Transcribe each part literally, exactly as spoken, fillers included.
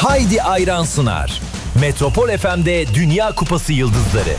Haydi Ayran sunar. Metropol F M'de Dünya Kupası Yıldızları.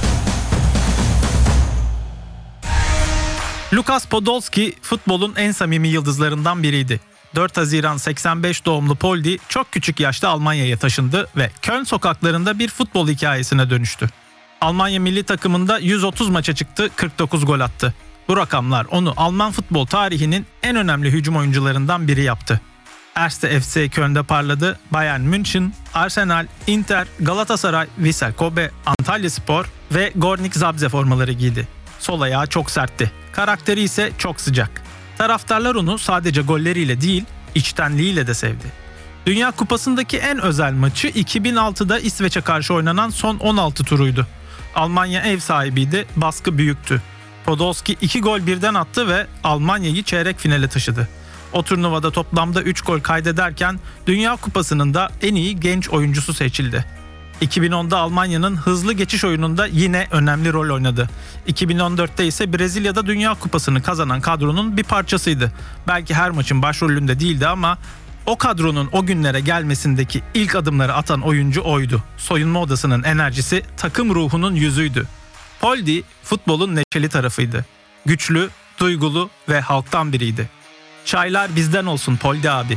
Lukas Podolski futbolun en samimi yıldızlarından biriydi. dört Haziran seksen beş doğumlu Poldi çok küçük yaşta Almanya'ya taşındı ve Köln sokaklarında bir futbol hikayesine dönüştü. Almanya milli takımında yüz otuz maça çıktı, kırk dokuz gol attı. Bu rakamlar onu Alman futbol tarihinin en önemli hücum oyuncularından biri yaptı. Erste F C Köln'de parladı, Bayern München, Arsenal, Inter, Galatasaray, Vissel Kobe, Antalyaspor ve Gornik Zabrze formaları giydi. Sol ayağı çok sertti. Karakteri ise çok sıcak. Taraftarlar onu sadece golleriyle değil, içtenliğiyle de sevdi. Dünya Kupası'ndaki en özel maçı iki bin altıda İsveç'e karşı oynanan son on altı turuydu. Almanya ev sahibiydi, baskı büyüktü. Podolski iki gol birden attı ve Almanya'yı çeyrek finale taşıdı. O turnuvada toplamda üç gol kaydederken Dünya Kupası'nın da en iyi genç oyuncusu seçildi. iki bin onda Almanya'nın hızlı geçiş oyununda yine önemli rol oynadı. iki bin on dörtte ise Brezilya'da Dünya Kupası'nı kazanan kadronun bir parçasıydı. Belki her maçın başrolünde değildi ama o kadronun o günlere gelmesindeki ilk adımları atan oyuncu oydu. Soyunma odasının enerjisi takım ruhunun yüzüydü. Poldi futbolun neşeli tarafıydı. Güçlü, duygulu ve halktan biriydi. Çaylar bizden olsun Poldi abi.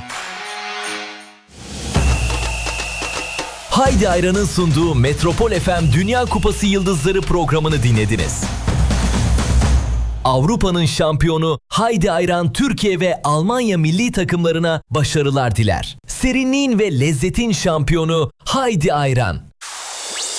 Haydi Ayran'ın sunduğu Metropol F M Dünya Kupası Yıldızları programını dinlediniz. Avrupa'nın şampiyonu Haydi Ayran Türkiye ve Almanya milli takımlarına başarılar diler. Serinliğin ve lezzetin şampiyonu Haydi Ayran.